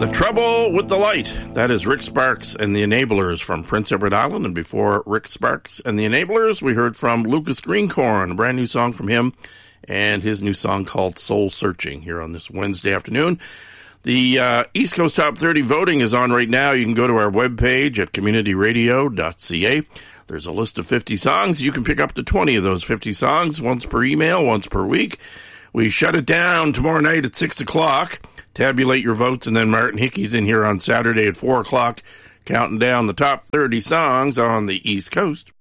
The Trouble with the Light. That is Rick Sparks and the Enablers from Prince Edward Island. And before Rick Sparks and the Enablers, we heard from Lucas Greencorn, a brand new song from him, and his new song called Soul Searching here on this Wednesday afternoon. The East Coast Top 30 voting is on right now. You can go to our webpage at communityradio.ca. There's a list of 50 songs. You can pick up to 20 of those 50 songs, once per email, once per week. We shut it down tomorrow night at 6 o'clock. Tabulate your votes, and then Martin Hickey's in here on Saturday at 4 o'clock, counting down the top 30 songs on the East Coast.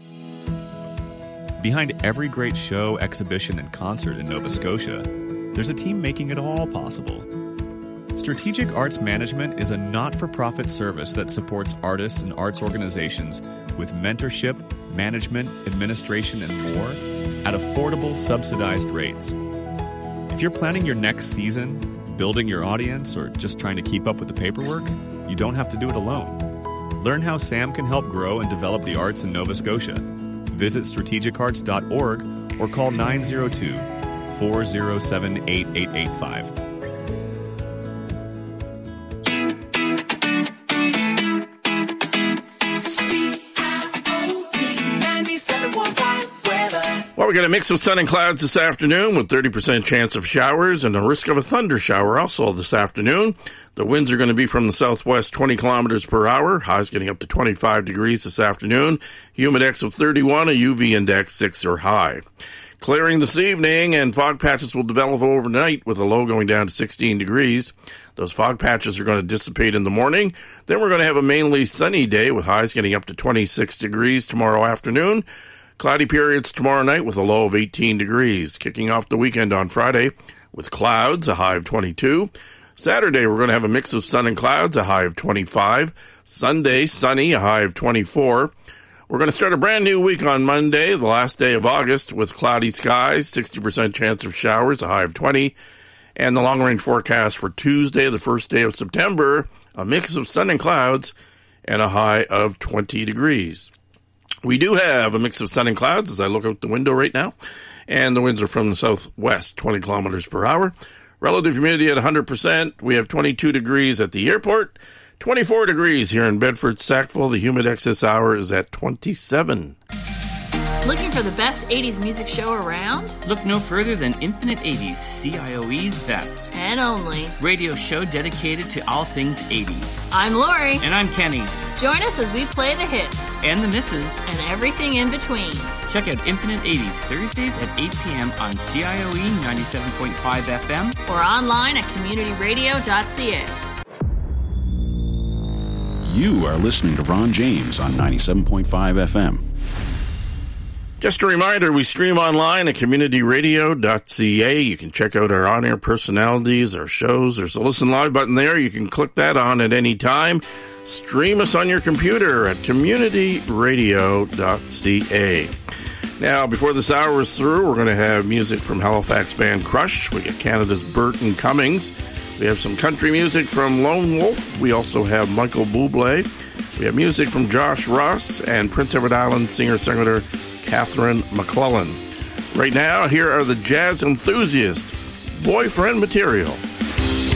Behind every great show, exhibition, and concert in Nova Scotia, there's a team making it all possible. Strategic Arts Management is a not-for-profit service that supports artists and arts organizations with mentorship, management, administration, and more at affordable, subsidized rates. If you're planning your next season, building your audience, or just trying to keep up with the paperwork, you don't have to do it alone. Learn how Sam can help grow and develop the arts in Nova Scotia. Visit strategicarts.org or call 902-407-8885. Well, we got a mix of sun and clouds this afternoon with 30% chance of showers and a risk of a thunder shower also this afternoon. The winds are going to be from the southwest 20 kilometers per hour. Highs getting up to 25 degrees this afternoon. Humidex of 31, a UV index 6 or high. Clearing this evening, and fog patches will develop overnight with a low going down to 16 degrees. Those fog patches are going to dissipate in the morning. Then we're going to have a mainly sunny day with highs getting up to 26 degrees tomorrow afternoon. Cloudy periods tomorrow night with a low of 18 degrees. Kicking off the weekend on Friday with clouds, a high of 22. Saturday, we're going to have a mix of sun and clouds, a high of 25. Sunday, sunny, a high of 24. We're going to start a brand new week on Monday, the last day of August, with cloudy skies, 60% chance of showers, a high of 20. And the long-range forecast for Tuesday, the first day of September, a mix of sun and clouds, and a high of 20 degrees. We do have a mix of sun and clouds as I look out the window right now, and the winds are from the southwest, 20 kilometers per hour. Relative humidity at 100%. We have 22 degrees at the airport, 24 degrees here in Bedford, Sackville. The humidex this hour is at 27. Looking for the best 80s music show around? Look no further than Infinite 80s, CIOE's best. And only. Radio show dedicated to all things 80s. I'm Lori. And I'm Kenny. Join us as we play the hits. And the misses. And everything in between. Check out Infinite 80s Thursdays at 8 p.m. on CIOE 97.5 FM. Or online at communityradio.ca. You are listening to Ron James on 97.5 FM. Just a reminder, we stream online at communityradio.ca. You can check out our on-air personalities, our shows. There's a listen live button there. You can click that on at any time. Stream us on your computer at communityradio.ca. Now, before this hour is through, we're going to have music from Halifax band Crush. We get Canada's Burton Cummings. We have some country music from Lone Wolf. We also have Michael Bublé. We have music from Josh Ross and Prince Edward Island singer-songwriter Catherine McClellan. Right now, here are the Jazz Enthusiast, Boyfriend Material.